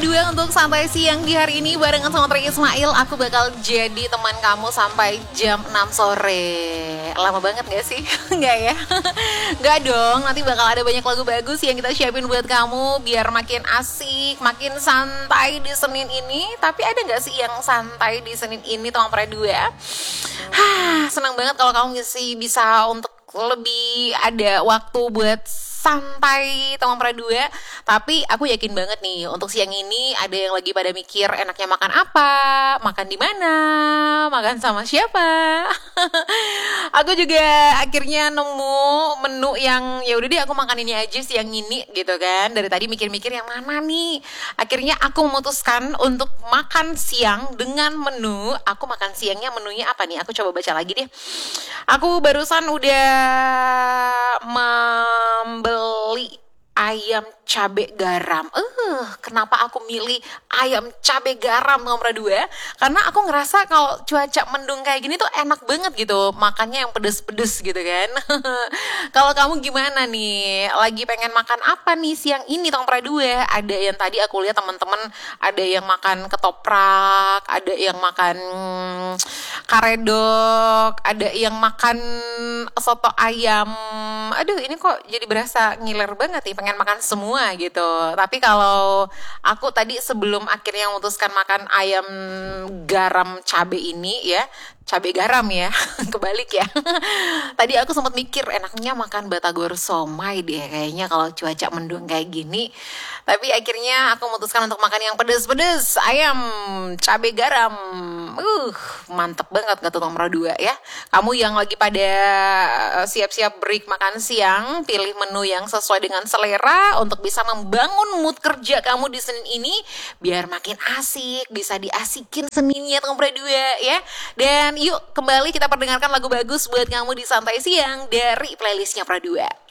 Pradua untuk santai siang di hari ini barengan sama Tri Ismail. Aku bakal jadi teman kamu sampai jam 6 sore. Lama banget gak sih? Enggak ya? Enggak dong, nanti bakal ada banyak lagu bagus yang kita siapin buat kamu biar makin asik, makin santai di Senin ini. Tapi ada gak sih yang santai di Senin ini, Teman Pradua? Senang banget kalau kamu sih bisa untuk lebih ada waktu buat santai teman Pradua. Tapi aku yakin banget nih untuk siang ini ada yang lagi pada mikir enaknya makan apa, makan di mana, makan sama siapa. Aku juga akhirnya nemu menu yang ya udah deh aku makan ini aja siang ini gitu kan. Dari tadi mikir-mikir yang mana nih. Akhirnya aku memutuskan untuk makan siang dengan menu. Aku makan siangnya menunya apa nih? Aku coba baca lagi deh. Aku barusan udah membeli ayam cabe garam. Kenapa aku milih ayam cabe garam nomor 2? Karena aku ngerasa kalau cuaca mendung kayak gini tuh enak banget gitu. Makannya yang pedes-pedes gitu kan. Kalau kamu gimana nih? Lagi pengen makan apa nih siang ini nomor 2? Ada yang tadi aku lihat teman-teman ada yang makan ketoprak, ada yang makan karedok, ada yang makan soto ayam. Aduh, ini kok jadi berasa ngiler banget nih, pengen makan semua gitu. Tapi kalau aku tadi sebelum akhirnya memutuskan makan ayam garam cabe ini ya, cabe garam ya, kebalik ya. Tadi aku sempat mikir enaknya makan batagor somai deh kayaknya kalau cuaca mendung kayak gini. Tapi akhirnya aku memutuskan untuk makan yang pedes-pedes, ayam cabe garam. Mantep banget gak tuh nomor 2 ya. Kamu yang lagi pada siap-siap break makan siang, pilih menu yang sesuai dengan selera untuk bisa membangun mood kerja kamu di Senin ini biar makin asik, bisa diasikin Seninnya nomor 2 ya. Dan yuk kembali kita perdengarkan lagu bagus buat kamu di santai siang dari playlistnya Pradua.